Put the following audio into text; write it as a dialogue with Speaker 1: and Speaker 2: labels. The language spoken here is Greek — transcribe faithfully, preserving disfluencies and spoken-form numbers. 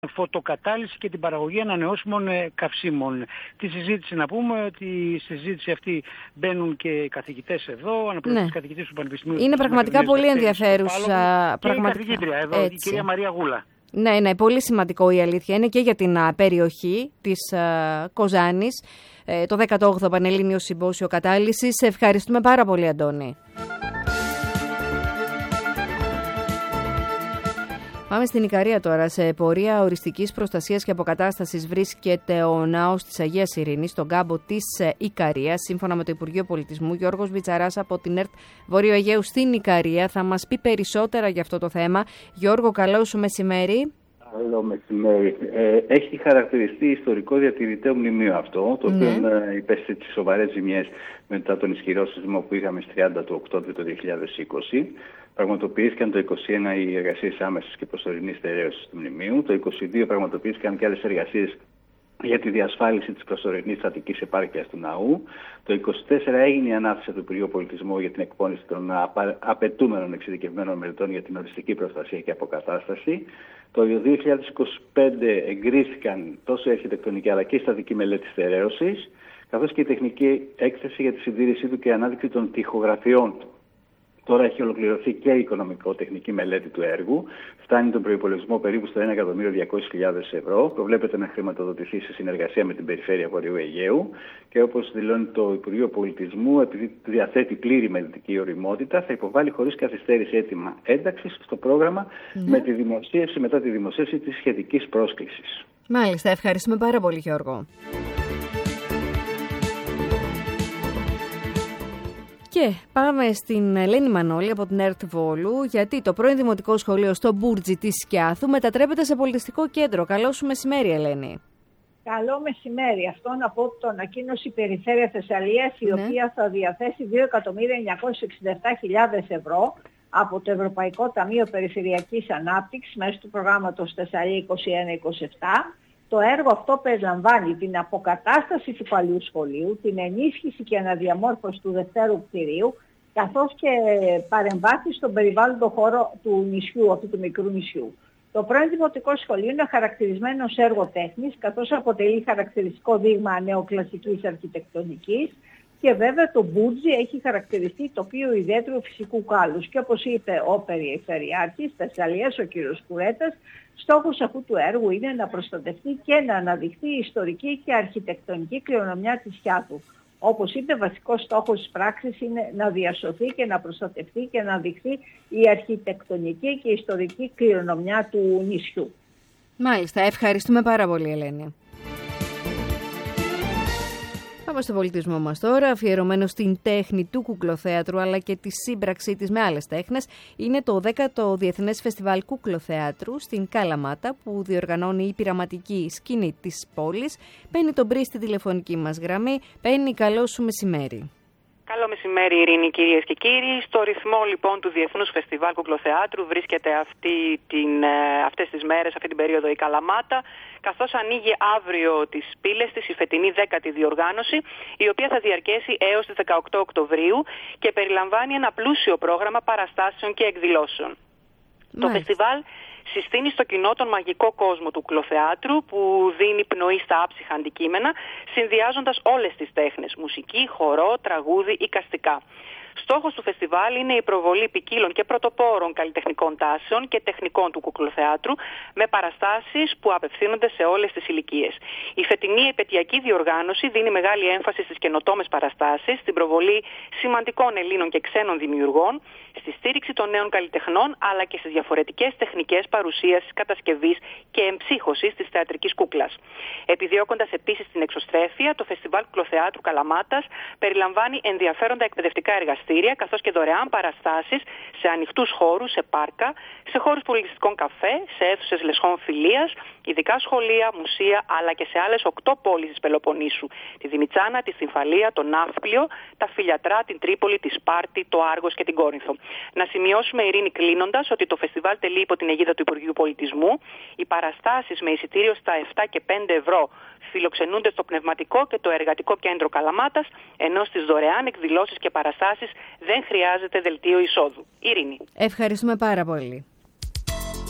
Speaker 1: φωτοκατάλυση και την παραγωγή ανανεώσιμων καυσίμων. Τη συζήτηση να πούμε ότι στη συζήτηση αυτή μπαίνουν και καθηγητές εδώ, αναπληρωτής ναι. καθηγητής του Πανεπιστημίου.
Speaker 2: Είναι πραγματικά πολύ ενδιαφέρουσα.
Speaker 1: Και πραγματικά. η καθηγήτρια εδώ, έτσι. Η κυρία Μαρία Γούλα.
Speaker 2: Ναι, ναι, πολύ σημαντικό η αλήθεια είναι και για την α, περιοχή της α, Κοζάνης, ε, το δέκατο όγδοο Πανελλήνιο Συμπόσιο Κατάλυσης. Σε ευχαριστούμε πάρα πολύ, Αντώνη. Πάμε στην Ικαρία τώρα. Σε πορεία οριστικής προστασίας και αποκατάστασης βρίσκεται ο ναός της Αγίας Ειρήνης στον κάμπο της Ικαρίας. Σύμφωνα με το Υπουργείο Πολιτισμού, Γιώργος Βιτσαράς από την ΕΡΤ Βορείου Αιγαίου στην Ικαρία θα μας πει περισσότερα για αυτό το θέμα. Γιώργο, καλό σου μεσημέρι.
Speaker 3: Καλό μεσημέρι. Ε, έχει χαρακτηριστεί ιστορικό διατηρητέο μνημείο αυτό, το οποίο ναι. υπέστη τις σοβαρές ζημιές μετά τον ισχυρό σεισμό που είχαμε στις τριάντα του Οκτώβρη το δύο χιλιάδες είκοσι. Πραγματοποιήθηκαν το είκοσι ένα οι εργασίες άμεσης και προσωρινής στερέωσης του μνημείου. Το είκοσι δύο πραγματοποιήθηκαν και άλλες εργασίες για τη διασφάλιση της προσωρινής στατικής επάρκειας του ναού. Το είκοσι τέσσερα έγινε η ανάθεση του Υπουργείου Πολιτισμού για την εκπόνηση των απαιτούμενων εξειδικευμένων μελετών για την οριστική προστασία και αποκατάσταση. Το δύο χιλιάδες είκοσι πέντε εγκρίθηκαν τόσο η αρχιτεκτονική αλλά και η στατική μελέτη στερέωσης, καθώς και η τεχνική έκθεση για τη συντήρησή του και ανάδειξη των τοιχογραφιών του. Τώρα έχει ολοκληρωθεί και η οικονομικο-τεχνική μελέτη του έργου. Φτάνει τον προϋπολογισμό περίπου στο ένα εκατομμύριο διακόσιες χιλιάδες ευρώ. Προβλέπεται να χρηματοδοτηθεί σε συνεργασία με την Περιφέρεια Βορείου Αιγαίου. Και όπως δηλώνει το Υπουργείο Πολιτισμού, επειδή διαθέτει πλήρη μελετική ωριμότητα, θα υποβάλει χωρίς καθυστέρηση αίτημα ένταξης στο πρόγραμμα mm-hmm. με τη δημοσίευση, μετά τη δημοσίευση της σχετικής πρόσκλησης.
Speaker 2: Μάλιστα, ευχαριστούμε πάρα πολύ, Γιώργο. Και πάμε στην Ελένη Μανώλη από την ΕΡΤ Βόλου, γιατί το πρώην Δημοτικό Σχολείο στο Μπούρτζι της Σκιάθου μετατρέπεται σε πολιτιστικό κέντρο. Καλό σου μεσημέρι, Ελένη.
Speaker 4: Καλό μεσημέρι. Αυτό να πω το ανακοίνωση η Περιφέρεια Θεσσαλίας, η ναι. οποία θα διαθέσει δύο εκατομμύρια εννιακόσιες εξήντα επτά χιλιάδες ευρώ από το Ευρωπαϊκό Ταμείο Περιφερειακής Ανάπτυξης μέσω του προγράμματος Θεσσαλία είκοσι ένα είκοσι επτά. Το έργο αυτό περιλαμβάνει την αποκατάσταση του παλιού σχολείου, την ενίσχυση και αναδιαμόρφωση του δευτέρου κτηρίου, καθώς και παρεμβάσεις στον περιβάλλοντο χώρο του νησιού, αυτού του μικρού νησιού. Το πρώην Δημοτικό Σχολείο είναι χαρακτηρισμένο ως έργο τέχνης, καθώς αποτελεί χαρακτηριστικό δείγμα νεοκλασικής αρχιτεκτονικής και βέβαια το Μπούρτζι έχει χαρακτηριστεί τοπίο ιδιαίτερου φυσικού κάλους. Και όπως είπε ο Περιφερειάρχης Θεσσαλίας, ο κ. Κουρέτας, στόχος αυτού του έργου είναι να προστατευτεί και να αναδειχθεί η ιστορική και αρχιτεκτονική κληρονομιά της Σκιάθου. Όπως είπε, βασικός στόχος της πράξης είναι να διασωθεί και να προστατευτεί και να αναδειχθεί η αρχιτεκτονική και η ιστορική κληρονομιά του νησιού.
Speaker 2: Μάλιστα, ευχαριστούμε πάρα πολύ, Ελένη. Πάμε στον πολιτισμό μας τώρα, αφιερωμένο στην τέχνη του κουκλοθέατρου αλλά και τη σύμπραξή της με άλλες τέχνες. Είναι το δέκατο Διεθνές Φεστιβάλ Κουκλοθέατρου στην Καλαμάτα που διοργανώνει η πειραματική σκηνή της πόλης. Παίρνει τον Μπρι στη τηλεφωνική μας γραμμή. Παίρνει, καλό σου μεσημέρι.
Speaker 5: Καλό μεσημέρι, Ειρήνη, κυρίες και κύριοι. Στο ρυθμό λοιπόν του Διεθνούς Φεστιβάλ Κουκλοθεάτρου βρίσκεται αυτή την, αυτές τις μέρες, αυτή την περίοδο η Καλαμάτα, καθώς ανοίγει αύριο τις πύλες της η φετινή δέκατη διοργάνωση, η οποία θα διαρκέσει έως τις δεκαοκτώ Οκτωβρίου και περιλαμβάνει ένα πλούσιο πρόγραμμα παραστάσεων και εκδηλώσεων. Μάλιστα. Το φεστιβάλ συστήνει στο κοινό τον μαγικό κόσμο του κουκλοθεάτρου που δίνει πνοή στα άψυχα αντικείμενα, συνδυάζοντας όλες τις τέχνες, μουσική, χορό, τραγούδι, εικαστικά. Στόχος του φεστιβάλ είναι η προβολή ποικίλων και πρωτοπόρων καλλιτεχνικών τάσεων και τεχνικών του κουκλοθεάτρου με παραστάσεις που απευθύνονται σε όλες τις ηλικίες. Η φετινή επαιτειακή διοργάνωση δίνει μεγάλη έμφαση στις καινοτόμες παραστάσεις, στην προβολή σημαντικών Ελλήνων και ξένων δημιουργών, στη στήριξη των νέων καλλιτεχνών αλλά και στις διαφορετικές τεχνικές παρουσίασης, κατασκευής και εμψύχωσης της θεατρικής κούκλας. Επιδιώκοντας επίσης την εξωστρέφεια, το Φεστιβάλ Κουκλοθεάτρου Καλαμάτας περιλαμβάνει ενδιαφέροντα εκπαιδευτικά εργαστήρια καθώς και δωρεάν παραστάσεις σε ανοιχτούς χώρους, σε πάρκα, σε χώρους πολιτιστικών καφέ, σε αίθουσες λεσχών φιλίας, ειδικά σχολεία, μουσεία αλλά και σε άλλες οκτώ πόλεις της Πελοποννήσου: τη Δημητσάνα, τη Στυμφαλία, τον Ναύπλιο, τα Φιλιατρά, την Τρίπολη, τη Σπάρτη, το Άργος και την Κόρινθο. Να σημειώσουμε, Ειρήνη, κλείνοντας, ότι το φεστιβάλ τελεί υπό την αιγίδα του Υπουργείου Πολιτισμού. Οι παραστάσεις με εισιτήριο στα επτά και πέντε ευρώ φιλοξενούνται στο Πνευματικό και το Εργατικό Κέντρο Καλαμάτας, ενώ στις δωρεάν εκδηλώσεις και παραστάσεις δεν χρειάζεται δελτίο εισόδου. Ειρήνη.
Speaker 2: Ευχαριστούμε πάρα πολύ.